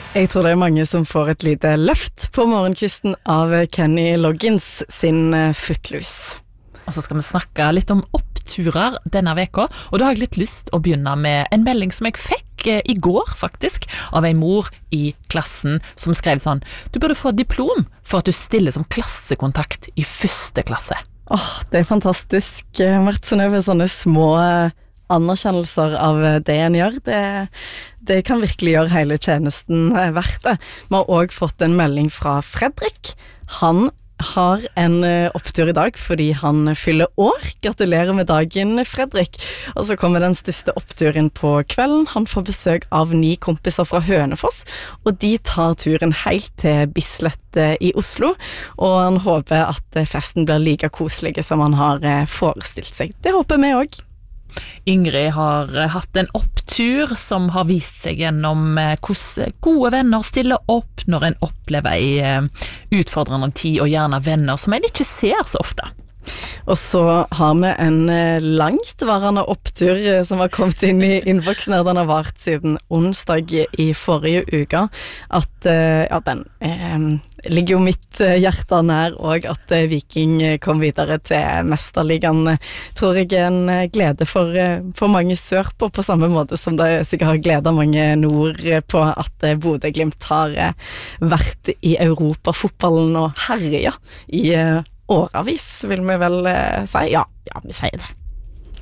Jeg tror det mange som får et lite løft på morgenkvisten av Kenny Loggins sin Footloose. Og så skal vi snakke litt om oppturer denne veka, og da har jeg litt lyst å begynne med en melding som jeg fikk i går faktisk, av en mor i klassen som skrev sånn: du burde få diplom for at du stiller som klassekontakt i 1. klasse. Det fantastisk, Mart Synnøve, sånne små anerkjennelser av det en gjør. Det kan virkelig gjøre hele tjenesten verdt det. Vi har også fått en melding fra Fredrik. Han har en opptur i dag fordi han fyller år. Gratulerer med dagen, Fredrik. Og så kommer den største oppturen på kvelden. Han får besøk av 9 kompiser fra Hønefoss, og de tar turen helt til Bislett i Oslo, og han håper at festen blir like koselig som han har forestilt seg. Det håper vi også. Ingrid har hatt en opptur som har vist seg gjennom hvordan gode venner stiller opp når en opplever en utfordrende tid, og gjerne venner som en ikke ser så ofte. Og så har vi en langtvarende opptur som har kommet inn i innboksen her. Den har vart siden onsdag i forrige uke. At den ligger jo mitt hjerte nær, og at Viking kom videre til Mesterligaen, tror jeg er en glede for mange sørpå, på samme måte som det sikkert har gledet mange nord på at Bodø/Glimt har vært i Europafotballen og herja i åravis, vil vi vel si. Ja, vi sier det.